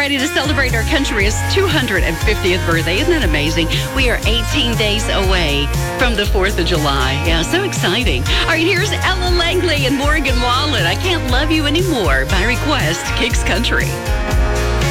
ready to celebrate our country's 250th birthday. Isn't that amazing? We are 18 days away from the 4th of July. Yeah, so exciting. All right, here's Ella Langley and Morgan Wallen. I Can't Love You Anymore by request, Kicks Country.